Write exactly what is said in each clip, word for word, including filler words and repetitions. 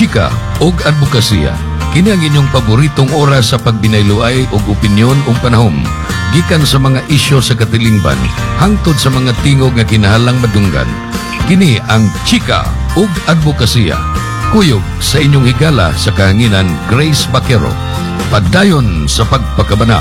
chika ug advokasya. Kini ang inyong paboritong oras sa pagbinayloay ug opinyon ug panahom gikan sa mga isyu sa katilingban hangtod sa mga tingog nga kinahanglang madunggan. Kini ang chika ug advokasya. Kuyog sa inyong higala sa kahanginan Grace Baquero. Pagdayon sa pagpakabana.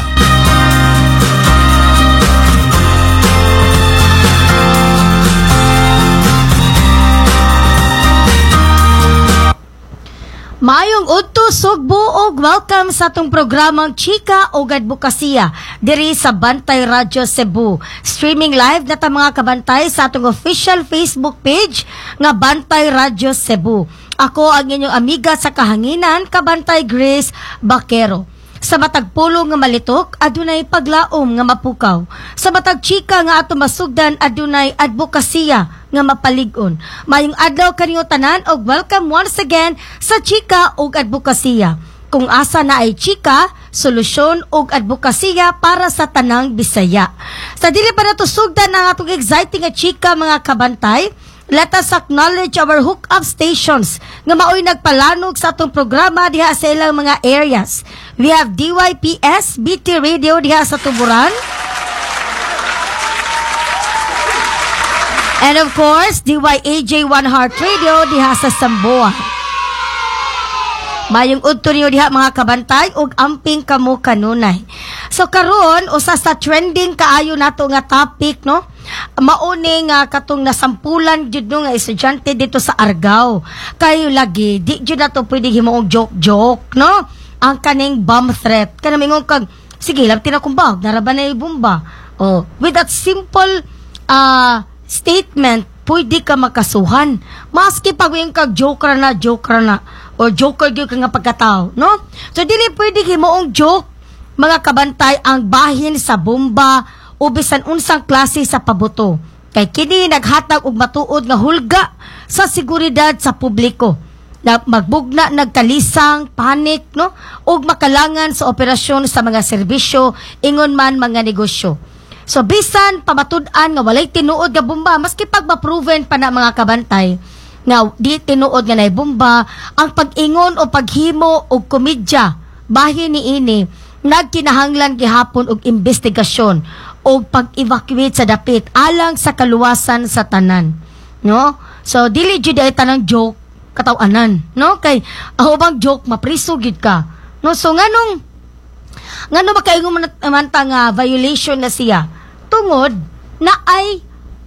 Maayong udto Sugbo og welcome sa atong programang Chika ug Advokasya diri sa Bantay Radyo Cebu. Streaming live na ta mga kabantay sa atong official Facebook page nga Bantay Radyo Cebu. Ako ang inyong amiga sa kahanginan, Kabantay Grace Baquero. Sa matag pulo nga malitok, adunay paglaom nga mapukaw. Sa matag chika nga ato masugdan, adunay advokasya nga mapalig-on. Mayong adlaw kaniyo tanan og welcome once again sa chika ug advokasya. Kung asa na ay chika, solusyon ug advokasya para sa tanang Bisaya. Sa dili pa nato sugdan ang atong exciting nga chika mga kabantay, let us acknowledge our hookup stations nga maoy nagpalanog sa atong programa diha sa ilang mga areas. We have D Y P S B T Radio diha sa Tuburan. And of course, D Y A J One Heart Radio diha sa Samboa. Mayong udto niyo diha mga kabantay ug amping kamo kanunay. So karon usa sa trending kaayo nato nga topic no. Mauni nga katong nasampulan jud no nga estudyante dito sa Argao. Kayo lagi di jud nato pwede himuong joke-joke no. Ang kaning bomb threat. Kana mingon kag sige labti na kumbag naraban na bomba. Oh, with that simple uh, statement pwede ka makasuhan. Maski pag yung kag joke na joke na o joker gyud ka nga pagkatao no. So dili pwede himuong joke mga kabantay ang bahin sa bomba o bisan unsang klase sa pabuto. Kay kini naghatag og matuod nga hulga sa seguridad sa publiko. Na magbugna nagkalisang panik no ug makalangan sa operasyon sa mga serbisyo ingon man mga negosyo. So bisan pamatud-an nga walay tinuod nga bomba maski pag ma-proven pa na mga kabantay nga di tinuod nga nay bomba, ang pag-ingon o paghimo og komedya bahin ni ini nagkinahanglan gihapon og investigasyon og pag-evacuate sa dapit alang sa kaluwasan sa tanan no. So dili jud ay tanang joke kataw-anan no kay aho bang joke mapriso gid ka no. So nganong ngano makaingon man ta nga violation na siya tungod na ay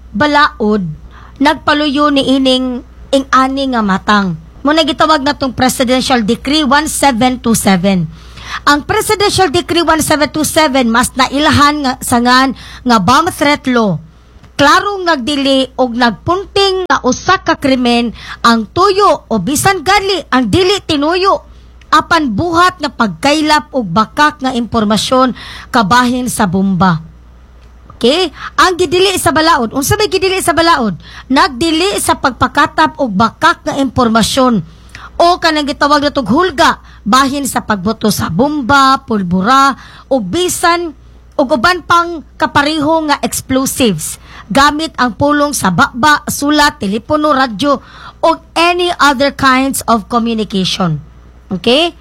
balaod nagpaluyo ni ining ing ani nga matang. Muna gitawag na tong Presidential Decree one seven two seven. Ang Presidential Decree one seven two seven mas nailahan nga sangan nga bomb threat law. Klarong nagdili og nagpunting nga usa ka krimen ang tuyo o bisan gali ang dili tinuyo apan buhat nga pagkaylap og bakak nga impormasyon kabahin sa bomba. Okay? Ang gidili sa balaod, unsa may gidili sa balaod? Nagdili sa pagpakatap og bakak nga impormasyon o kanang gitawag natong hulga bahin sa pagboto sa bomba, pulbura ug bisan ug uban pang kapareho nga explosives gamit ang pulong sa bakba, sulat, telepono, radyo ug any other kinds of communication. Okay?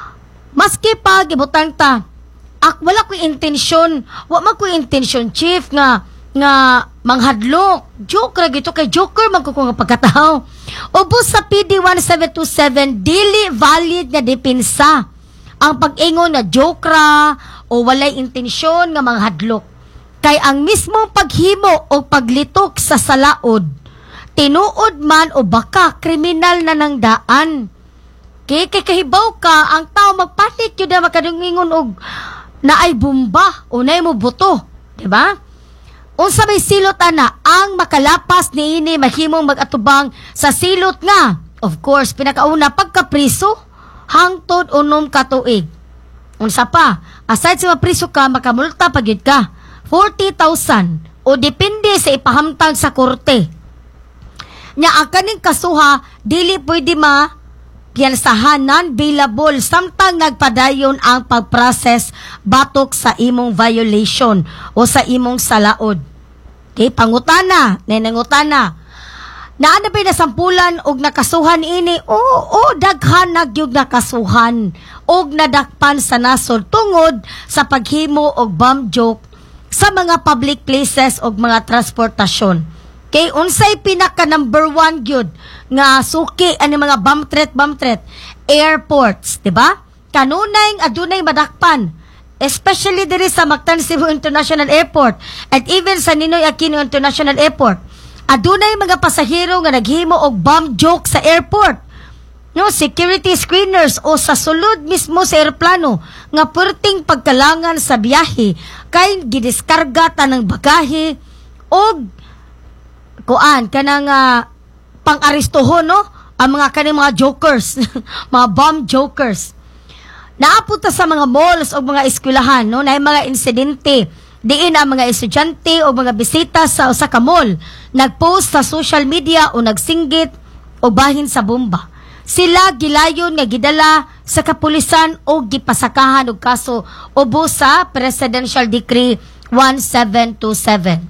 Maski pa gibutang ta ak wala ko intensyon, wa man ko intensyon chief nga nga manghadlok. Joke ra gito kay joker man ko nga pagkatao. Ubos sa P D one seven two seven dili valid nga depensa ang pag-ingon na joke ra o walay intensyon nga manghadlok. Kay ang mismong paghimo o paglitok sa salaod tinuod man o baka kriminal na nang daan. Kay kay kahibaw ka ang tao magpanik yun na makadungingon og na ay bomba o na mo buto, di ba? Unsa may silot ana ang makalapas niini mahimong mag-atubang sa silot nga. Of course, pinakauna pagkapriso hangtod unom ka tuig. Unsa pa, aside sa mapriso ka makamulta pagyud ka forty thousand o depende sa ipahamtang sa korte. Nya ang kaning kasuha dili pwede ma piyansahan non-bailable samtang nagpadayon ang pagprocess batok sa imong violation o sa imong salaod. Okay, pangutana, nenangutana. Naa na ba'y nasampulan og nakasuhan ini? Oo, oh, daghan nagyug nakasuhan og nadakpan sa nasod tungod sa paghimo og bomb joke sa mga public places og mga transportasyon. Kay unsay pinaka number one gyud nga suki ani mga bomb threat, bomb threat, airports, di ba? Kanunay adunay madakpan, especially diri sa Mactan Cebu International Airport at even sa Ninoy Aquino International Airport. Adunay mga pasahero nga naghimo og bomb joke sa airport. No, security screeners o sa sulod mismo sa eroplano nga perting pagkalangan sa biyahe kay gidiskarga tanang bagahe og kuan kanang uh, pang-aristohon, no? Ang mga kaning mga jokers, mga bomb jokers. Naapunta sa mga malls o mga eskwelahan, no? Na mga insidente. Diin ang mga estudyante o mga bisita sa usa ka mall nagpost sa social media o nagsinggit o bahin sa bomba. Sila gilayon nga gidala sa kapulisan o gipasakahan og kaso ubo sa Presidential Decree seventeen twenty-seven.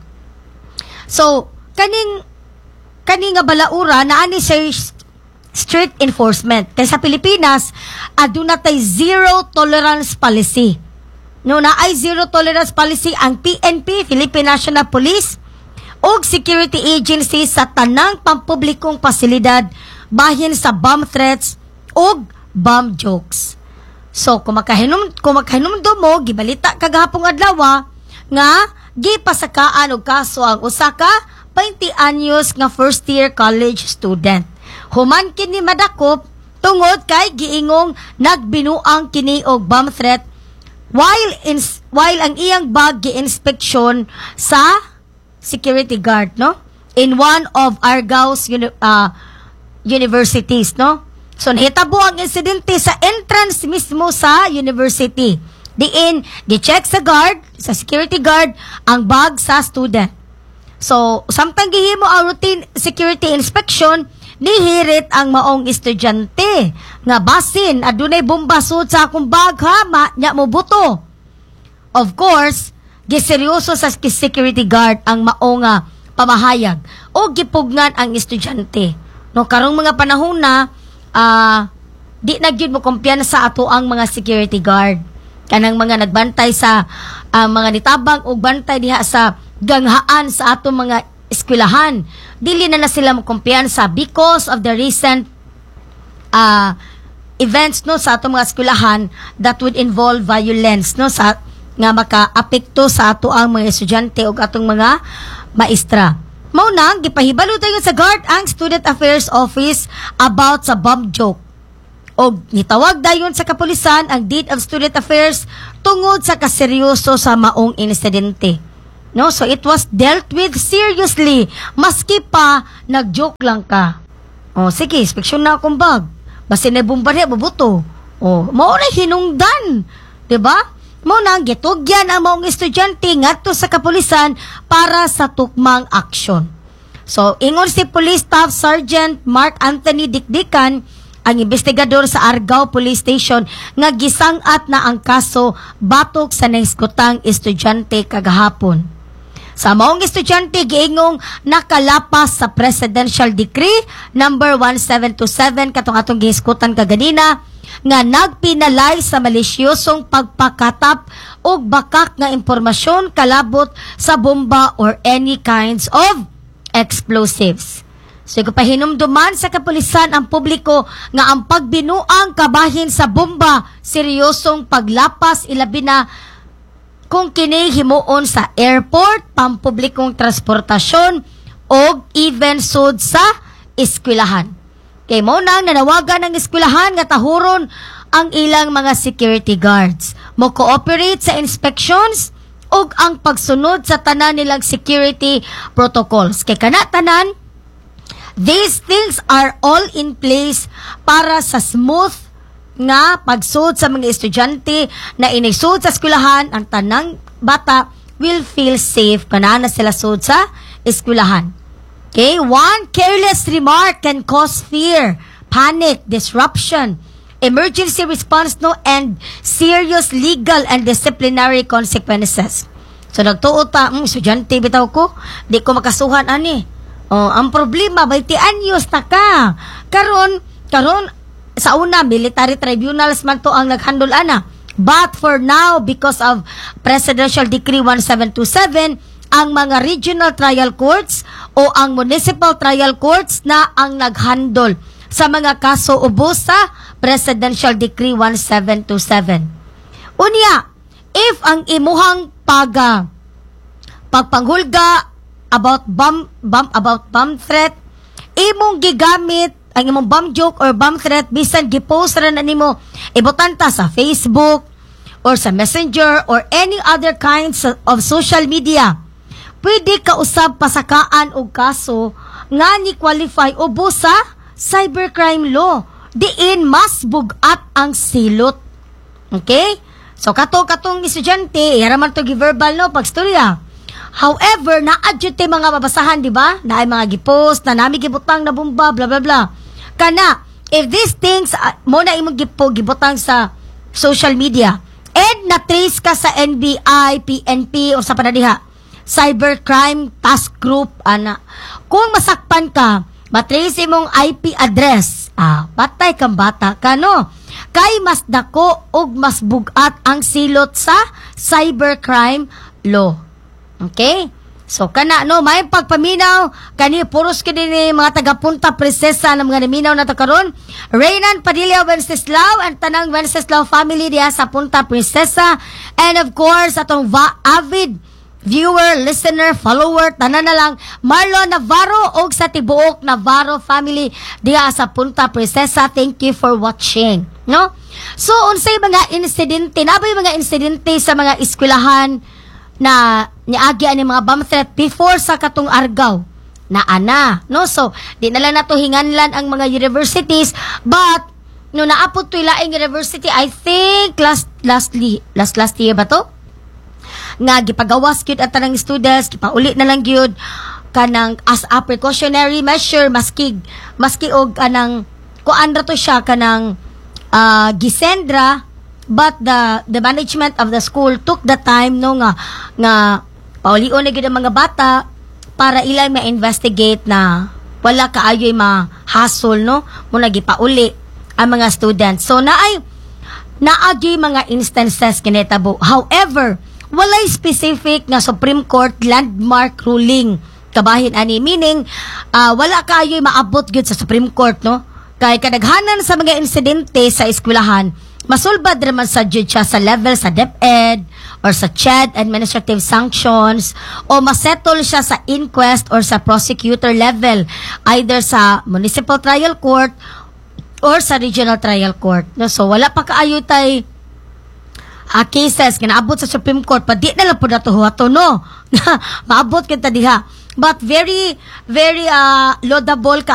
So, kaning kaning nga balaura naa ni sa strict enforcement. Kaya sa Pilipinas, aduna tay zero tolerance policy. No, na ay zero tolerance policy ang P N P, Philippine National Police, o security agency sa tanang pampublikong pasilidad bahin sa bomb threats o bomb jokes. So, kung makahinom, kung makahinom do mo, gibalita kagahapong adlaw nga gipasakaan og kaso ang usa ka twenty anyos nga first year college student. Human kini madakop tungod kay giingong nagbinuang kini og bomb threat while in while ang iyang bag gi-inspeksyon sa security guard, no, in one of Argao's uni- uh, universities, no. So nahitabo ang insidente sa entrance mismo sa university. Diin gi-check sa guard, sa security guard ang bag sa student. So samtang gihimo ang routine security inspection, nihirit ang maong estudyante nga basin adunay bomba sud sa akong bag ha, ma, nya mo buto. Of course, giseryoso sa security guard ang maong nga pamahayag o gipugnan ang estudyante. No, karong mga panahon na uh, di na gyud mo kumpiyansa sa ato ang mga security guard. Kanang mga nagbantay sa uh, mga nitabang o bantay diha sa ganghaan sa ato mga eskwelahan. Dili na na sila mo kumpiyansa because of the recent uh, events, no, sa atong mga eskwelahan that would involve violence, no, sa nga maka-apekto sa ato ang mga estudyante o atong mga maestra. Mao nang gipahibalo tayo sa guard ang Student Affairs Office about sa bomb joke. Og nitawag dayon sa kapulisan ang Dean of Student Affairs tungod sa kaseryoso sa maong insidente. No, so it was dealt with seriously maski pa nag-joke lang ka. Oh, sige, inspeksyon na akong bag. Basta na bombardiya bubuto. Oh, mao na hinungdan, 'di ba? Mao nang gitugyan ang maong estudyante ngadto sa kapulisan para sa tukmang aksyon. So, ingon si Police Staff Sergeant Mark Anthony Dikdikan, ang investigador sa Argao Police Station, nga gisangat na ang kaso batok sa nahiskutang estudyante kagahapon. Sa maong estudyante, giingong nakalapas sa Presidential Decree number seventeen twenty-seven katong atong gihiskutan kaganina nga nagpinalay sa malisyosong pagpakatap o bakak nga impormasyon kalabot sa bomba or any kinds of explosives. So, kapahinumduman sa kapulisan ang publiko nga ang pagbinuang kabahin sa bomba, seryosong paglapas ilabi na kung kini himuon sa airport, pampublikong transportasyon, o even sud sa eskwelahan. Kay mo nang nanawagan ng eskwelahan nga tahuron ang ilang mga security guards. Mo cooperate sa inspections o ang pagsunod sa tanan nilang security protocols. Kay kana tanan, these things are all in place para sa smooth nga pagsud sa mga estudyante na inisud sa eskwelahan. Ang tanang bata will feel safe kana na sila sud sa eskwelahan. Okay, one careless remark can cause fear, panic, disruption, emergency response, no, and serious legal and disciplinary consequences. So nagtuo ta, mm, estudyante bitaw ko, di ko makasuhan ani. Oh, ang problema bayti anyos na ka. Karon karon sa una military tribunals man to ang naghandle ana. But for now, because of Presidential Decree one seven two seven, ang mga regional trial courts o ang municipal trial courts na ang naghandle sa mga kaso ubos sa Presidential Decree one seven two seven. Unya, if ang imuhang paga pagpanghulga about bomb, bomb about bomb threat, imong gigamit ang imong bomb joke or bomb threat bisan gipost ra na nimo ibutanta sa Facebook or sa Messenger or any other kinds of social media, pwede ka usab pasakaan og kaso nga ni qualify ubos sa cybercrime law. Diin mas bugat ang silot. Okay? So kato katong estudyante, iharaman to gi-verbal no pagstorya. However, na-adjute mga mabasahan, di ba? Na ay mga gipost, na nami gibutang na bomba, bla bla bla. Kana, if these things, uh, mo na imong gipo, gibutang sa social media, and na-trace ka sa N B I, P N P, o sa panadiha, Cybercrime Task Group, ana. Kung masakpan ka, matrace imong I P address, ah, patay kang bata ka, no? Kay mas dako og mas bugat ang silot sa cybercrime law. Okay? So, kana, no, may pagpaminaw, kani, puros ka din eh, mga taga-punta prinsesa ng mga naminaw na takaron. Reynan Padilla Wenceslao and tanang Wenceslao family diya sa Punta Prinsesa. And of course, atong va- avid viewer, listener, follower, tanan na lang, Marlon Navarro og sa tibuok Navarro family diya sa Punta Prinsesa. Thank you for watching. No? So, unsay mga insidente, nabay mga insidente sa mga eskwelahan na niagi ani mga bomb threat before sa katong argaw na ana, no? So di na lang nato hinganlan ang mga universities, but no naapod to laing university, I think last lastly last last year ba to nga gipagawas gyud at tanang students, gipauli na lang gyud kanang as a precautionary measure, maski maski og anang kuan ra to siya kanang uh, gisendra. But the the management of the school took the time no nga nga paulion na gyud ang mga bata para ilang ma-investigate na wala kaayoy ma-hassle no muna gipauli ang mga students. So naay naagi mga instances kinitabo. However, walay specific nga Supreme Court landmark ruling kabahin ani, meaning uh, wala kaayoy maabot gyud sa Supreme Court no kay kadaghanan sa mga insidente sa eskwelahan masulbad naman sa judge siya sa level sa DepEd or sa C H E D, administrative sanctions, o masettle siya sa inquest or sa prosecutor level, either sa municipal trial court or sa regional trial court. No? So, wala pa kaayo tay uh, cases kinaabot sa Supreme Court, pa di na lang po na to huwato, no? Maabot kita diha. But very, very uh, laudable ka